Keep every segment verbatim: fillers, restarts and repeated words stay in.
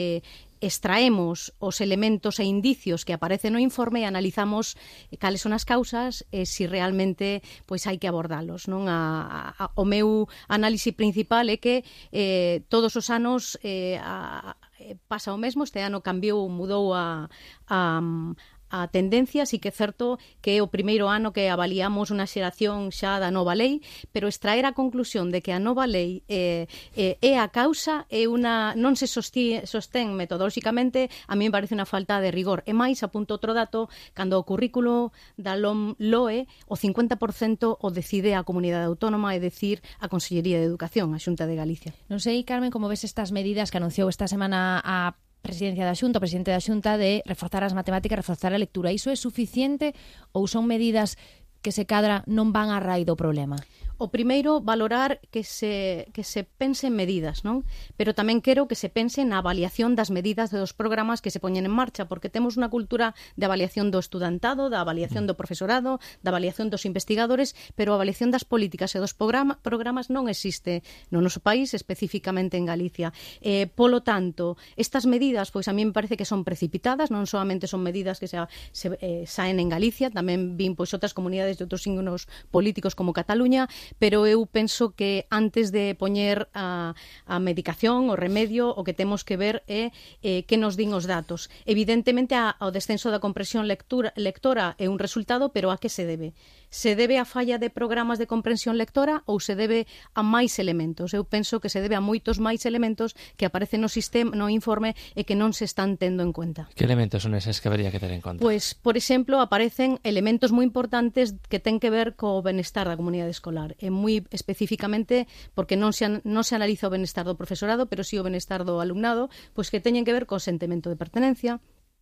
eh, extraemos os elementos e indicios que aparecen no informe e analizamos cales son as causas e se realmente pois hai que abordalos, non? A, a, o meu análise principal é que eh, todos os anos eh, a, pasa o mesmo, este ano cambiou, mudou a, a a tendencia, sí que é certo que é o primeiro ano que avaliamos unha xeración xa da nova lei, pero extraer a conclusión de que a nova lei é, é, é a causa, é una, non se sostí, sostén metodolóxicamente, a mí me parece unha falta de rigor. E máis, apunto outro dato, cando o currículo da LOE, o cincuenta por cento o decide a Comunidade Autónoma, é dicir, a Consellería de Educación, a Xunta de Galicia. Non sei, Carmen, como ves estas medidas que anunciou esta semana a Presidencia da Xunta, o presidente da Xunta, de reforzar as matemáticas, reforzar a lectura. Iso é suficiente ou son medidas que se cadra non van a raíz do problema? O primeiro, valorar que se, que se pense en medidas, non? Pero tamén quero que se pense na avaliación das medidas dos programas que se poñen en marcha, porque temos unha cultura de avaliación do estudantado, da avaliación do profesorado, da avaliación dos investigadores, pero a avaliación das políticas e dos programa, programas non existe no noso país, especificamente en Galicia. Eh, polo tanto, estas medidas, pois a mí me parece que son precipitadas, non solamente son medidas que se, se eh, saen en Galicia, tamén vin pois outras comunidades de outros signos políticos como Cataluña, pero eu penso que antes de poñer a, a medicación, o remedio, o que temos que ver é eh, que nos din os datos. Evidentemente, a, ao descenso da comprensión lectura, lectora é un resultado, pero a que se debe? Se debe a falla de programas de comprensión lectora ou se debe a máis elementos? Eu penso que se debe a moitos máis elementos que aparecen no sistema, no informe e que non se están tendo en conta. Que elementos son eses que habería que ter en conta? Pois, por exemplo, aparecen elementos moi importantes que ten que ver co benestar da comunidade escolar. E moi especificamente porque non se, an, non se analiza o benestar do profesorado, pero si o benestar do alumnado, pois que teñen que ver co sentimento de pertenencia,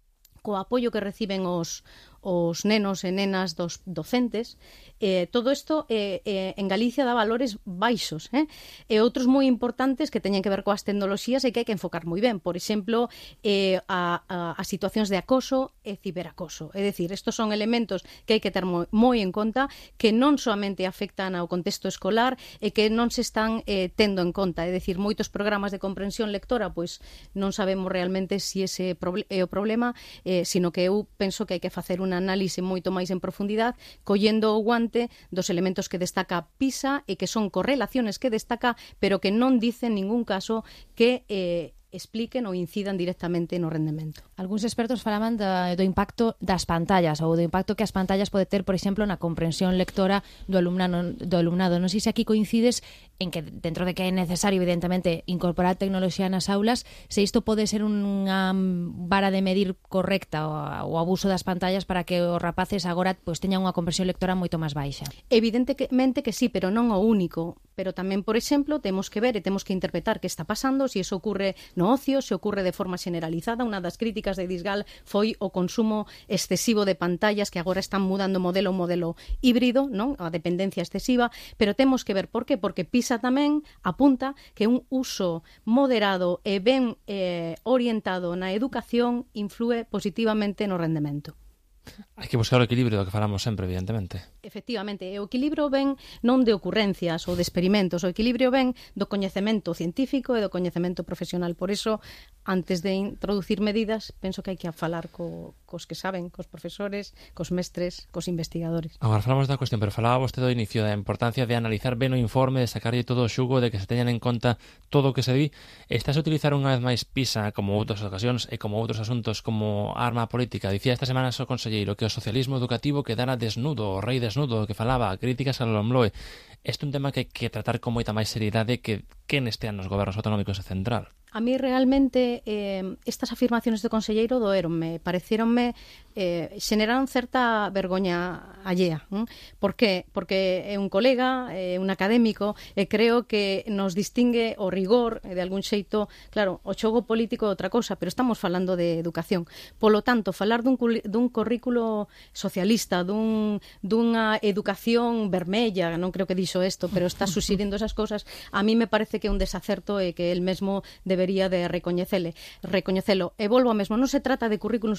co apoio que reciben os, os nenos e nenas dos docentes. Eh, todo isto eh, eh, en Galicia dá valores baixos, eh? e outros moi importantes que teñen que ver coas tecnoloxías e que hai que enfocar moi ben. Por exemplo, eh, a, a, a situacións de acoso e ciberacoso. É dicir, estos son elementos que hai que ter moi, moi en conta, que non solamente afectan ao contexto escolar e que non se están eh, tendo en conta. É dicir, moitos programas de comprensión lectora, pois non sabemos realmente se si ese é o problema, eh, sino que eu penso que hai que facer un análise moito máis en profundidade, collendo o guante dos elementos que destaca PISA e que son correlaciones que destaca, pero que non dicen en ningún caso que eh, expliquen ou incidan directamente no rendemento. Algúns expertos falaban da, do impacto das pantallas ou do impacto que as pantallas pode ter, por exemplo, na comprensión lectora do alumnado. Do alumnado. Non sei se aquí coincides en que, dentro de que é necesario, evidentemente, incorporar tecnoloxía nas aulas, se isto pode ser unha vara de medir correcta o, o abuso das pantallas para que os rapaces agora pues, teñan unha comprensión lectora moito máis baixa. Evidentemente que sí, pero non o único. Pero tamén, por exemplo, temos que ver e temos que interpretar que está pasando, se iso ocurre no ocio, se ocurre de forma generalizada. Unha das críticas de Disgal foi o consumo excesivo de pantallas, que agora están mudando modelo a modelo híbrido, non? A dependencia excesiva, pero temos que ver por qué, porque PISA tamén apunta que un uso moderado e ben eh, orientado na educación inflúe positivamente no rendemento. Hai que buscar o equilibrio do que falamos sempre, evidentemente. Efectivamente, o equilibrio ven non de ocurrencias ou de experimentos, o equilibrio ven do coñecemento científico e do coñecemento profesional. Por iso, antes de introducir medidas, penso que hai que falar co, cos que saben, cos profesores, cos mestres, cos investigadores. Agora falamos da cuestión, pero falaba vostede do inicio da importancia de analizar ben o informe, de sacarlle todo o xugo, de que se teñan en conta todo o que se di. Estás a utilizar unha vez máis PISA, como outras ocasións e como outros asuntos, como arma política. Dicía esta semana o conselleiro que o socialismo educativo quedara desnudo, o rei desnudo, que falaba, críticas ao LOMLOE. Este é un tema que hai que tratar con moita máis seriedade que quen estean nos gobernos autonómicos e central. A mí realmente eh, estas afirmaciones do conselleiro doeronme, parecieronme eh, xeneraron certa vergoña allea. ¿eh? Por qué? Porque é un colega, é un académico, e creo que nos distingue o rigor, e de algún xeito, claro, o xogo político é outra cosa, pero estamos falando de educación. Polo tanto, falar dun, dun currículo socialista, dun, dunha educación vermella, non creo que dixo isto, pero está susirindo esas cosas, a mí me parece que é un desacerto e que el mesmo debe debería de recoñecele, recoñecelo. E volvo ao mesmo, non se trata de currículum socialista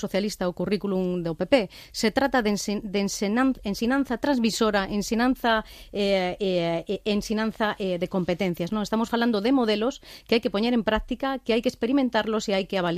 o currículum do P P. Se trata de, ensin, de ensinan, ensinanza transmisora, ensinanza eh, eh, ensinanza eh, de competencias, ¿no? Estamos falando de modelos que hai que poñer en práctica, que hai que experimentarlos e hai que avaliar.